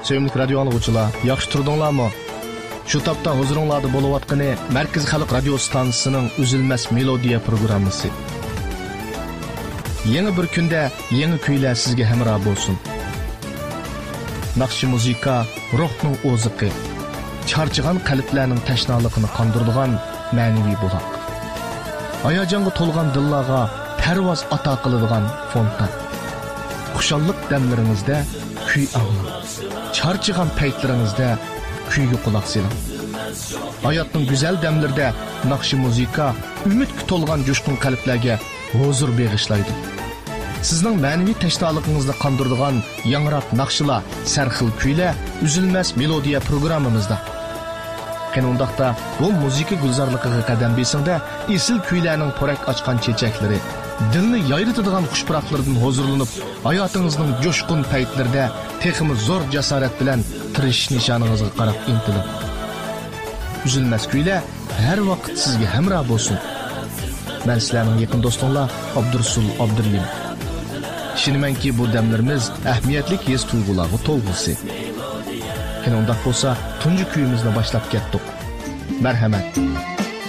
Sevimli radio anlıqçılar, yaxşı turdunlarmı? Şu tapda huzuringlarda bo'layotgani Markaz Xalq radio stansiyasining Uzilmas melodiya programmasi. Yangi bir kunda yangi kuylar sizga hamroh bo'lsin. Naqshi muzika ruhning o'ziqi, charchigan qalblarning tashnaligini qondiradigan ma'naviy buloq. Hayajonga to'lgan dillarga parvoz ato qiladigan fontan. Xushallik damlaringizda kuy anglang. Charchigan paytlaringizda kuyga quloq soling. Hayotning go'zal damlarida naqshi muzika umidga to'lgan jo'shqin qalblarga huzur bag'ishlaydi. Sizning ma'naviy tashnoligingizni qondiradigan yangroq naqshlar, sarxil kuylar Uzilmas melodiya programmamizda. Qanundaqda bu muzika gulzorligiga qadam besingda esil kuylarning porak ochgan chechaklari, dilni yayritadigan xushpuroqlardan huzurlanib, hayotingizning jo'shqin paytlarida texmi zo'r jasorat bilan tirishish nishoningizga qarab intiling. Uzilmas kuylar har vaqt sizga hamroh bo'lsin. Men sizlarning yaqin do'stinglar Abdursul Abdurlim. Ishonimanki bu damlarimiz ahamiyatli his tuyg'ularga to'lg'isi. Qanday bo'lsa, tunji kuyimizni boshlab ketdik. Marhamat.